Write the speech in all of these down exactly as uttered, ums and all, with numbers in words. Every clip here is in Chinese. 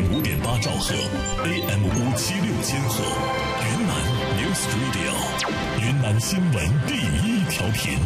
五点八兆赫 ，A M 五七六千赫，云南 News Radio， 云南新闻第一调频。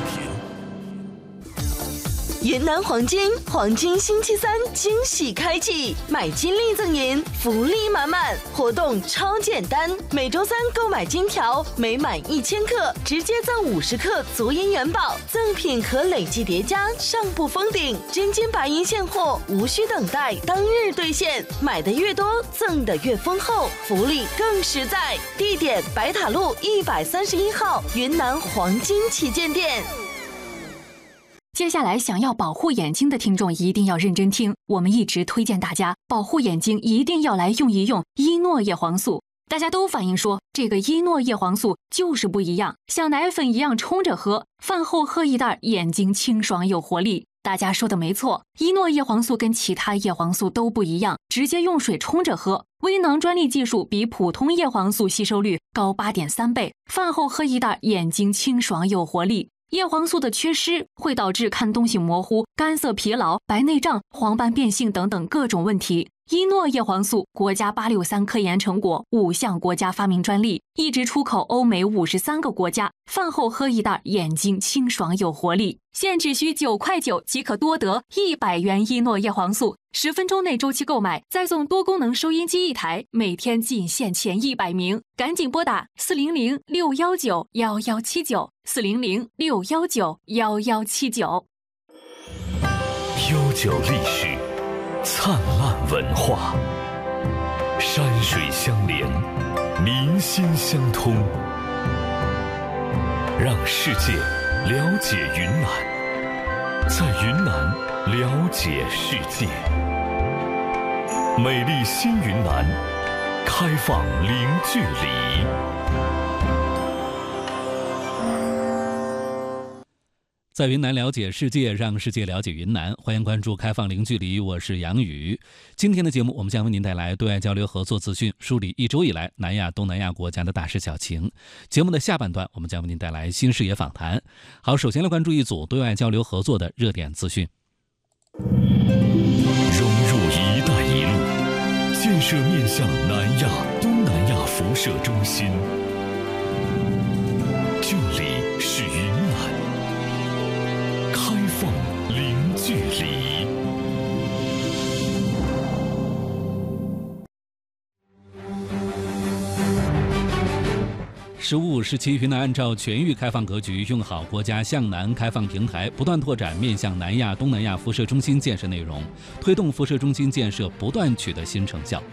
云南黄金黄金星期三惊喜开启，买金立赠银，福利满满，活动超简单。每周三购买金条，每满一千克直接赠五十克足银元宝，赠品可累计叠加，上不封顶。真金白银现货，无需等待，当日兑现。买的越多，赠的越丰厚，福利更实在。地点：白塔路一百三十一号云南黄金旗舰店。 接下来想要保护眼睛的听众一定要认真听，我们一直推荐大家保护眼睛一定要来用一用伊诺叶黄素。大家都反映说这个伊诺叶黄素就是不一样，像奶粉一样冲着喝，饭后喝一袋眼睛清爽有活力。大家说的没错，伊诺叶黄素跟其他叶黄素都不一样，直接用水冲着喝，微囊专利技术比普通叶黄素吸收率高 八点三 倍，饭后喝一袋眼睛清爽有活力。叶黄素的缺失会导致看东西模糊、干涩疲劳、白内障、黄斑变性等等各种问题。伊诺叶黄素国家八六三科研成果，五项国家发明专利，一直出口欧美五十三个国家。饭后喝一袋，眼睛清爽有活力。现只需九块九即可多得一百元伊诺叶黄素，十分钟内周期购买，再送多功能收音机一台，每天仅限前一百名，赶紧拨打四零零六幺九幺幺七九四零零六幺九幺幺七九。 悠久历史，灿烂文化，山水相连，民心相通，让世界了解云南，在云南了解世界。美丽新云南，开放零距离。 在云南了解世界，让世界了解云南。欢迎关注开放零距离，我是杨宇。今天的节目，我们将为您带来对外交流合作资讯，梳理一周以来南亚、东南亚国家的大事小情。节目的下半段，我们将为您带来新视野访谈。好，首先来关注一组对外交流合作的热点资讯。 融入“一带一路”，建设面向南亚、东南亚辐射中心。这里是云南。开放零距离。 十五、十七，云南按照全域开放格局，用好国家向南开放平台，不断拓展面向南亚、东南亚辐射中心建设内容，推动辐射中心建设不断取得新成效。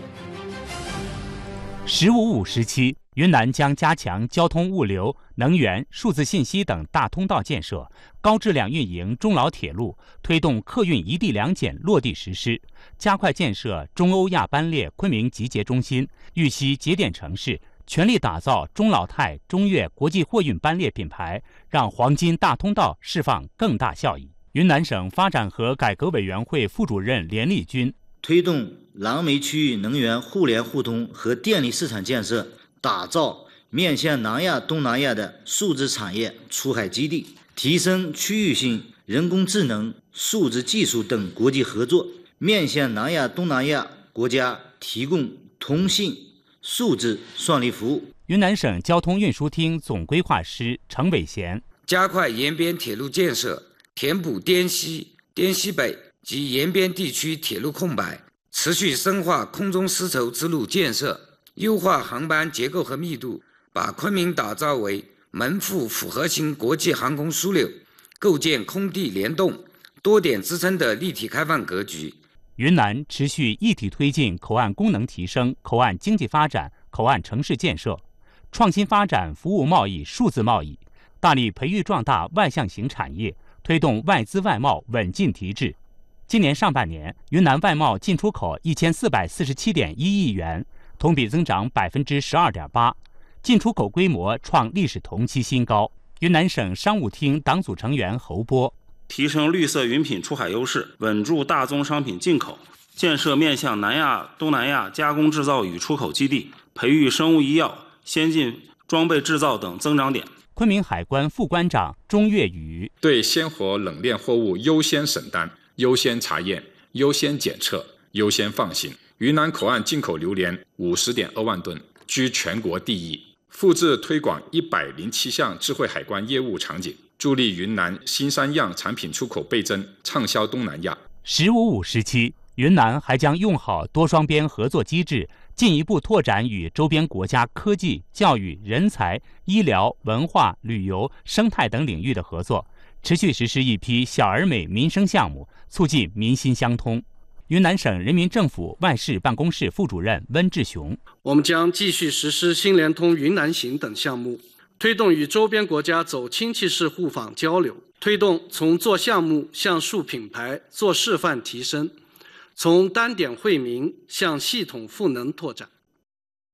十五五时期，云南将加强交通物流、能源、数字信息等大通道建设，高质量运营中老铁路，推动客运一地两检落地实施，加快建设中欧亚班列昆明集结中心、玉溪节点城市，全力打造中老泰、中越国际货运班列品牌，让黄金大通道释放更大效益。云南省发展和改革委员会副主任连丽君推动廊梅区域能源互联互通和电力市场建设，打造面向南亚、东南亚的数字产业出海基地，提升区域性人工智能、数字技术等国际合作，面向南亚、东南亚国家提供通信、数字算力服务。 云南省交通运输厅总规划师程伟贤加快沿边铁路建设，填补滇西、滇西北及沿边地区铁路空白，持续深化空中丝绸之路建设，优化航班结构和密度，把昆明打造为门户复合型国际航空枢纽，构建空地联动、多点支撑的立体开放格局。 云南持续一体推进口岸功能提升、口岸经济发展、口岸城市建设，创新发展服务贸易、数字贸易，大力培育壮大外向型产业，推动外资外贸稳进提质。今年上半年，云南外贸进出口一千四百四十七点一亿元，同比增长百分之十二点八，进出口规模创历史同期新高。云南省商务厅党组成员侯波提升绿色云品出海优势，稳住大宗商品进口，建设面向南亚、东南亚加工制造与出口基地，培育生物医药、先进装备制造等增长点。 昆明海关副关长钟月宇对鲜活冷链货物优先审单、优先查验、优先检测、优先放行， 云南口岸进口榴莲五十点二万吨，居全国第一。复制推广一百零七项智慧海关业务场景，助力云南新三样产品出口倍增，畅销东南亚。 十五五时期，云南还将用好多双边合作机制，进一步拓展与周边国家科技、教育、人才、医疗、文化、旅游、生态等领域的合作，持续实施一批小而美民生项目，促进民心相通。云南省人民政府外事办公室副主任温志雄： 我们将继续实施新联通云南行等项目，推动与周边国家走亲戚式互访交流，推动从做项目向树品牌、做示范提升，从单点惠民向系统赋能拓展。